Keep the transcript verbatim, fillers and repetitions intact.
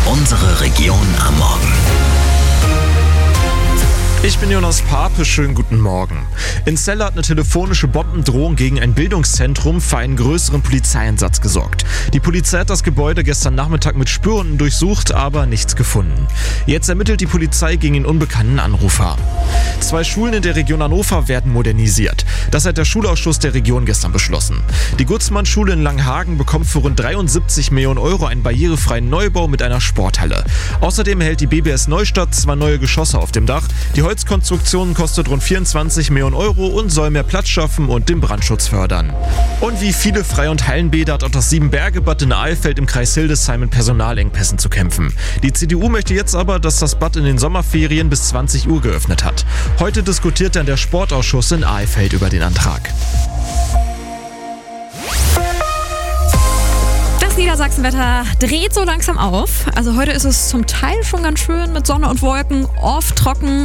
Unsere Region am Morgen. Ich bin Jonas Pape, schönen guten Morgen. In Celle hat eine telefonische Bombendrohung gegen ein Bildungszentrum für einen größeren Polizeieinsatz gesorgt. Die Polizei hat das Gebäude gestern Nachmittag mit Spürhunden durchsucht, aber nichts gefunden. Jetzt ermittelt die Polizei gegen den unbekannten Anrufer. Zwei Schulen in der Region Hannover werden modernisiert. Das hat der Schulausschuss der Region gestern beschlossen. Die Gutzmann-Schule in Langhagen bekommt für rund dreiundsiebzig Millionen Euro einen barrierefreien Neubau mit einer Sporthalle. Außerdem erhält die B B S Neustadt zwei neue Geschosse auf dem Dach. Die Holzkonstruktion kostet rund vierundzwanzig Millionen Euro und soll mehr Platz schaffen und den Brandschutz fördern. Und wie viele Freie- und Hallenbäder hat auch das Siebenberge-Bad in Alfeld im Kreis Hildesheim mit Personalengpässen zu kämpfen. Die C D U möchte jetzt aber, dass das Bad in den Sommerferien bis zwanzig Uhr geöffnet hat. Heute diskutiert dann der Sportausschuss in Alfeld über den Antrag. Das Niedersachsenwetter dreht so langsam auf. Also heute ist es zum Teil schon ganz schön mit Sonne und Wolken, oft trocken.